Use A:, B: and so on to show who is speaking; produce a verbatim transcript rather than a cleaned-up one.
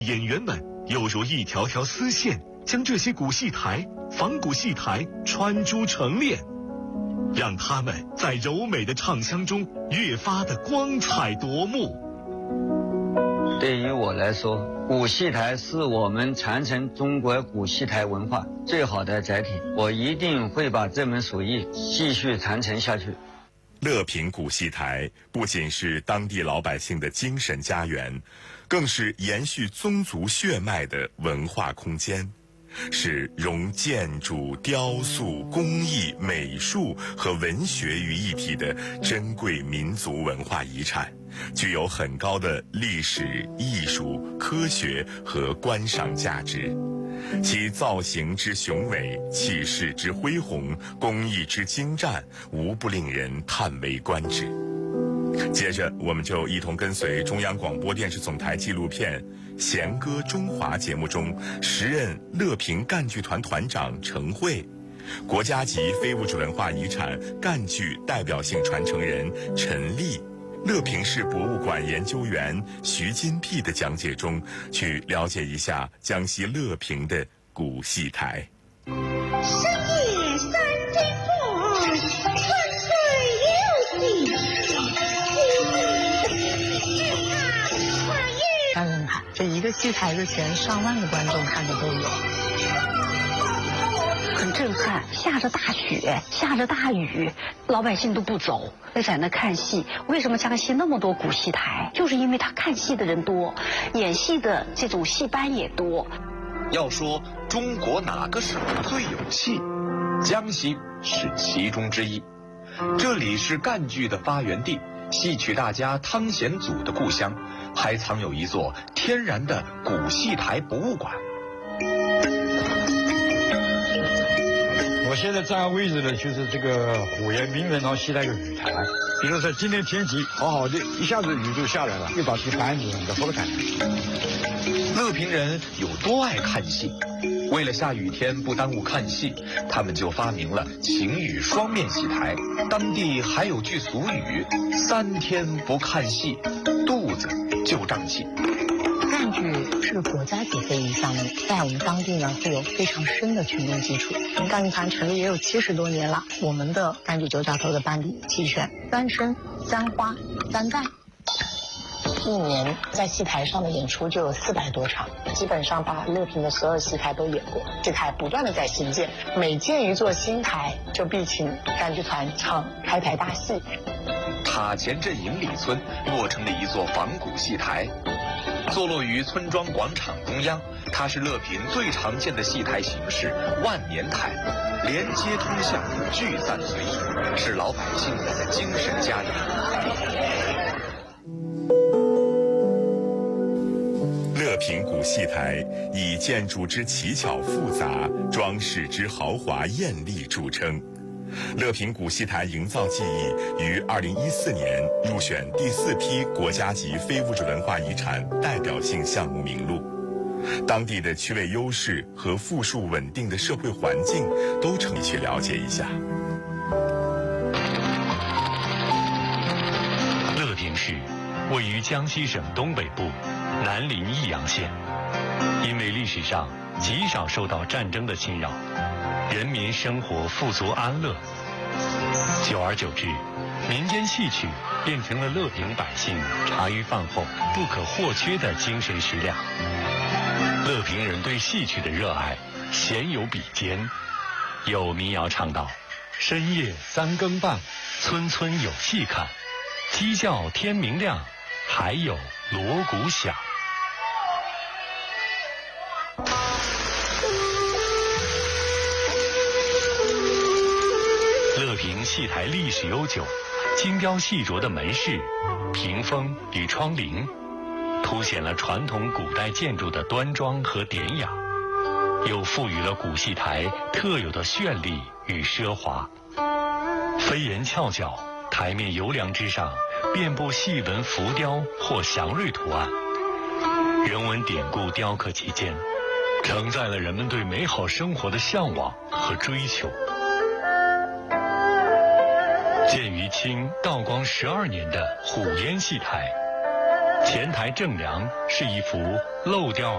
A: 演员们犹如一条条丝线，将这些古戏台、仿古戏台穿珠成链，让他们在柔美的唱腔中越发的光彩夺目。
B: 对于我来说，古戏台是我们传承中国古戏台文化最好的载体，我一定会把这门手艺继续传承下去。
C: 乐平古戏台不仅是当地老百姓的精神家园，更是延续宗族血脉的文化空间，是融建筑、雕塑、工艺、美术和文学于一体的珍贵民族文化遗产，具有很高的历史、艺术、科学和观赏价值。其造型之雄伟，气势之恢宏，工艺之精湛，无不令人叹为观止。接着，我们就一同跟随中央广播电视总台纪录片《弦歌中华》节目中，时任乐平赣剧团团长程慧、国家级非物质文化遗产赣剧代表性传承人陈丽、乐平市博物馆研究员徐金碧的讲解中，去了解一下江西乐平的古戏台。
D: 深夜三更过，春水流水。
E: 当然看，这一个戏台的前上万个观众看的都有，很震撼。下着大雪，下着大雨，老百姓都不走，在那看戏。为什么江西那么多古戏台？就是因为他看戏的人多，演戏的这种戏班也多。
F: 要说中国哪个省最有戏，江西是其中之一。这里是赣剧的发源地，戏曲大家汤显祖的故乡，还藏有一座天然的古戏台博物馆。
G: 我现在站位置呢，就是这个虎岩名人堂戏台的雨台。比如说今天天气好好的，一下子雨就下来了，就把这板子在后头看。
F: 乐平人有多爱看戏，为了下雨天不耽误看戏，他们就发明了晴雨双面戏台。当地还有句俗语：三天不看戏，肚子就胀气。
E: 赣剧是个国家级非遗项目，在我们当地呢会有非常深的群众基础。我们赣剧团成立也有七十多年了，我们的赣剧九角头的班底齐全，三生、簪花、簪带。一年在戏台上的演出就有四百多场，基本上把乐平的所有戏台都演过。戏台不断的在新建，每建一座新台，就必请赣剧团唱开台大戏。
F: 塔前镇营里村落成了一座仿古戏台，坐落于村庄广场中央。它是乐平最常见的戏台形式——万年台，连接通向，聚散随意，是老百姓们的精神家园。
C: 乐平古戏台以建筑之奇巧复杂、装饰之豪华艳丽著称。乐平古戏台营造技艺于二零一四年入选第四批国家级非物质文化遗产代表性项目名录。当地的区位优势和富庶稳定的社会环境都值得去了解一下。
H: 乐平市位于江西省东北部南临益阳县，因为历史上极少受到战争的侵扰，人民生活富足安乐，久而久之，民间戏曲变成了乐平百姓茶余饭后不可或缺的精神食粮。乐平人对戏曲的热爱鲜有比肩，有民谣唱道：深夜三更半，村村有戏看，鸡叫天明亮，还有锣鼓响。乐平戏台历史悠久，精雕细琢的门市、屏风与窗棂，凸显了传统古代建筑的端庄和典雅，又赋予了古戏台特有的绚丽与奢华。飞檐翘角，台面游梁之上遍布细纹浮雕或祥瑞图案，人文典故雕刻其间，承载了人们对美好生活的向往和追求。建于清道光十二年的虎烟戏台， 前台正梁是一幅漏钓